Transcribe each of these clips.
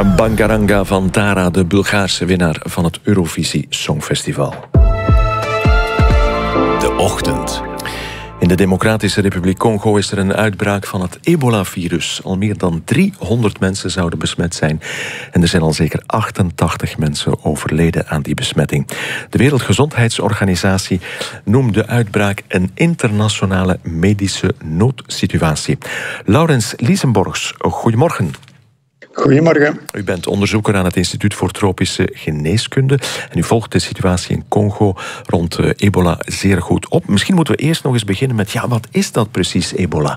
Bangaranga van Tara, de Bulgaarse winnaar van het Eurovisie Songfestival. De ochtend. In de Democratische Republiek Congo is er een uitbraak van het ebola-virus. Al meer dan 300 mensen zouden besmet zijn. En er zijn al zeker 88 mensen overleden aan die besmetting. De Wereldgezondheidsorganisatie noemt de uitbraak een internationale medische noodsituatie. Laurens Liesenborgs, goedemorgen. Goedemorgen. U bent onderzoeker aan het Instituut voor Tropische Geneeskunde en u volgt de situatie in Congo rond ebola zeer goed op. Misschien moeten we eerst nog eens beginnen met, wat is dat precies, ebola?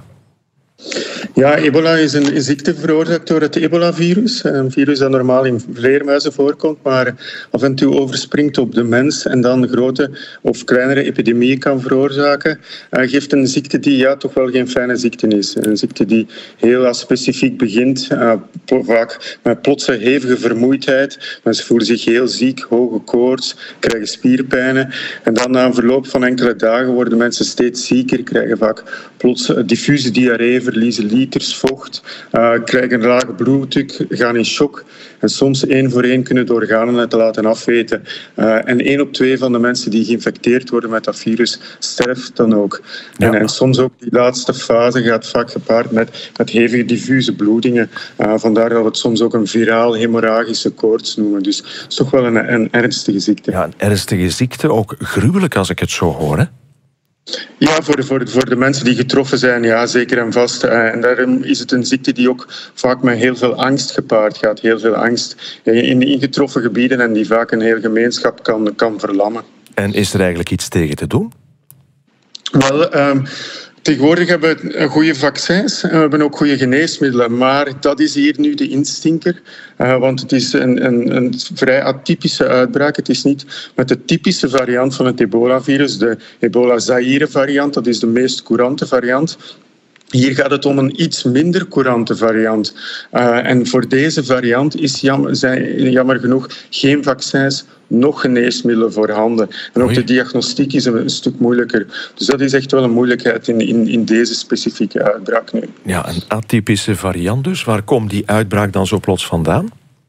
Ja, ebola is een ziekte veroorzaakt door het ebola-virus. Een virus dat normaal in vleermuizen voorkomt, maar af en toe overspringt op de mens en dan grote of kleinere epidemieën kan veroorzaken. Geeft een ziekte die toch wel geen fijne ziekte is. Een ziekte die heel specifiek begint, vaak met plotse hevige vermoeidheid. Mensen voelen zich heel ziek, hoge koorts, krijgen spierpijnen. En dan na een verloop van enkele dagen worden mensen steeds zieker, krijgen vaak plots diffuse diarree, verliezen liters vocht, krijgen een laag bloeddruk, gaan in shock. En soms 1 voor 1 kunnen de organen het laten afweten. En 1 op 2 van de mensen die geïnfecteerd worden met dat virus sterft dan ook. Ja. En soms ook die laatste fase gaat vaak gepaard met hevige diffuse bloedingen. Vandaar dat we het soms ook een viraal hemorragische koorts noemen. Dus het is toch wel een ernstige ziekte. Ja, een ernstige ziekte, ook gruwelijk als ik het zo hoor, hè? Ja, voor de mensen die getroffen zijn, ja, zeker en vast. En daarom is het een ziekte die ook vaak met heel veel angst gepaard gaat. Heel veel angst in getroffen gebieden en die vaak een hele gemeenschap kan verlammen. En is er eigenlijk iets tegen te doen? Wel, tegenwoordig hebben we goede vaccins en we hebben ook goede geneesmiddelen. Maar dat is hier nu de instinker. Want het is een vrij atypische uitbraak. Het is niet met de typische variant van het ebola-virus, de ebola-Zaire-variant. Dat is de meest courante variant. Hier gaat het om een iets minder courante variant. En voor deze variant zijn jammer genoeg geen vaccins, nog geneesmiddelen voorhanden. En ook de diagnostiek is een stuk moeilijker. Dus dat is echt wel een moeilijkheid in deze specifieke uitbraak nu. Ja, een atypische variant dus. Waar komt die uitbraak dan zo plots vandaan?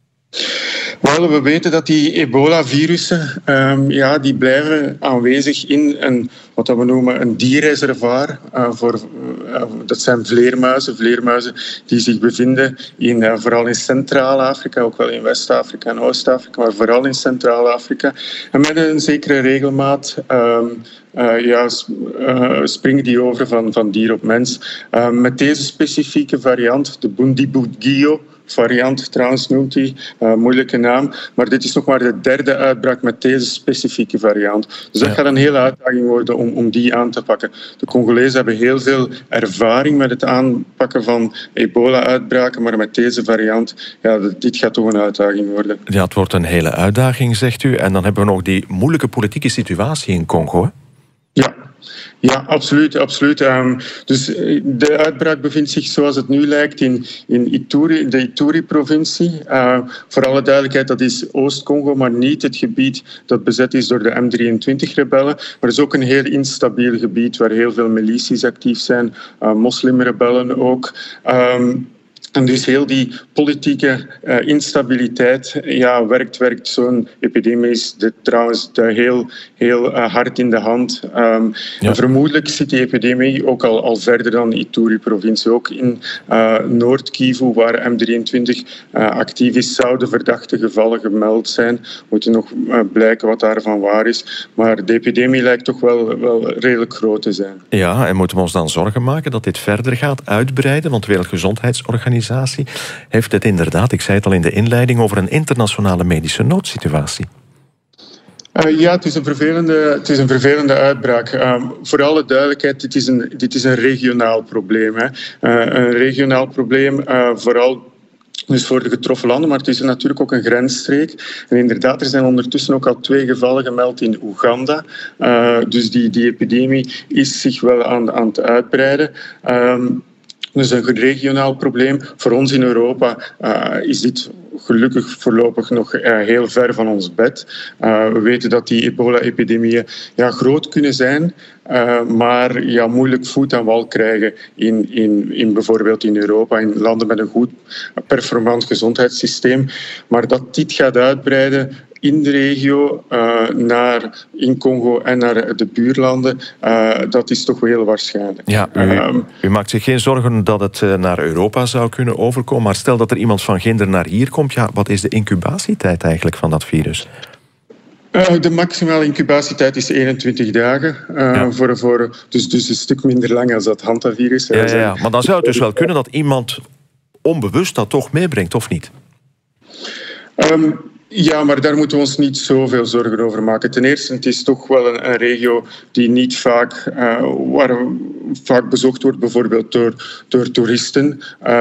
Wel, we weten dat die ebola-virussen die blijven aanwezig in wat we noemen een dierreservoir. Dat zijn vleermuizen die zich bevinden vooral in Centraal-Afrika, ook wel in West-Afrika en Oost-Afrika, maar vooral in Centraal-Afrika. En met een zekere regelmaat springen die over van dier op mens. Met deze specifieke variant, de Bundibugyo variant trouwens noemt hij, moeilijke naam. Maar dit is nog maar de 3e uitbraak met deze specifieke variant. Dus dat gaat een hele uitdaging worden om die aan te pakken. De Congolezen hebben heel veel ervaring met het aanpakken van ebola-uitbraken, maar met deze variant, dit gaat toch een uitdaging worden. Ja, het wordt een hele uitdaging, zegt u. En dan hebben we nog die moeilijke politieke situatie in Congo, hè? Ja, absoluut. Dus de uitbraak bevindt zich zoals het nu lijkt in Ituri, de Ituri-provincie. Voor alle duidelijkheid, dat is Oost-Congo, maar niet het gebied dat bezet is door de M23-rebellen. Maar het is ook een heel instabiel gebied waar heel veel milities actief zijn, moslimrebellen ook. En dus heel die politieke instabiliteit werkt zo'n epidemie is trouwens heel hard in de hand. En vermoedelijk zit die epidemie ook al verder dan de Ituri-provincie. Ook in Noord-Kivu, waar M23 actief is, zouden verdachte gevallen gemeld zijn. Moeten nog blijken wat daarvan waar is. Maar de epidemie lijkt toch wel redelijk groot te zijn. Ja, en moeten we ons dan zorgen maken dat dit verder gaat uitbreiden? Want de Wereldgezondheidsorganisatie heeft het inderdaad, ik zei het al in de inleiding, over een internationale medische noodsituatie. Het is een vervelende uitbraak. Voor alle duidelijkheid, dit is een regionaal probleem. Hè. Een regionaal probleem, vooral dus voor de getroffen landen, maar het is natuurlijk ook een grensstreek. En inderdaad, er zijn ondertussen ook al 2 gevallen gemeld in Oeganda. Dus die epidemie is zich wel aan het uitbreiden. Dus een regionaal probleem. Voor ons in Europa is dit gelukkig voorlopig nog heel ver van ons bed. We weten dat die ebola-epidemieën groot kunnen zijn, maar moeilijk voet aan wal krijgen in bijvoorbeeld in Europa, in landen met een goed performant gezondheidssysteem. Maar dat dit gaat uitbreiden in de regio, in Congo en naar de buurlanden, dat is toch wel heel waarschijnlijk. Ja, u maakt zich geen zorgen dat het naar Europa zou kunnen overkomen, maar stel dat er iemand van Ginder naar hier komt, wat is de incubatietijd eigenlijk van dat virus? De maximale incubatietijd is 21 dagen. Dus een stuk minder lang als dat hantavirus. Ja, maar dan zou het dus wel kunnen dat iemand onbewust dat toch meebrengt, of niet? Ja, maar daar moeten we ons niet zoveel zorgen over maken. Ten eerste, het is toch wel een regio die niet waar vaak bezocht wordt, bijvoorbeeld door toeristen.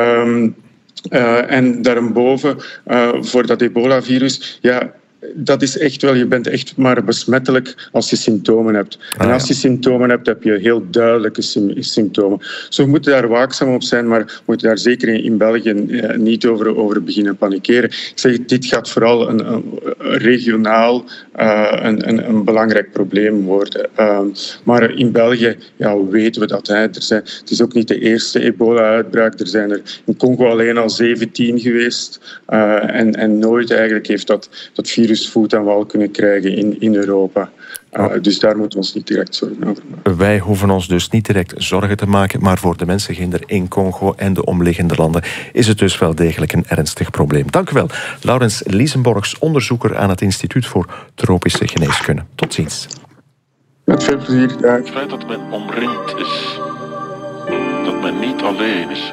En daarboven, voor dat ebola-virus, dat is echt wel, je bent echt maar besmettelijk als je symptomen hebt. En als je symptomen hebt, heb je heel duidelijke symptomen. Dus we moeten daar waakzaam op zijn, maar we moeten daar zeker in België niet over beginnen panikeren. Ik zeg, dit gaat vooral een regionaal een belangrijk probleem worden. Maar in België weten we dat. Het is ook niet de eerste ebola-uitbraak. Er zijn er in Congo alleen al 17 geweest. En nooit eigenlijk heeft dat virus voet aan wal kunnen krijgen in Europa. Dus daar moeten we ons niet direct zorgen over maken. Wij hoeven ons dus niet direct zorgen te maken, maar voor de mensen Ginder in Congo en de omliggende landen is het dus wel degelijk een ernstig probleem. Dank u wel, Laurens Liesenborgs, onderzoeker aan het Instituut voor Tropische Geneeskunde. Tot ziens. Met veel plezier. Het feit dat men omringd is, dat men niet alleen is,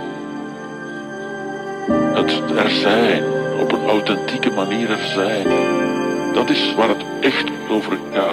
het er zijn, op een authentieke manier er zijn, dat is waar het echt over gaat.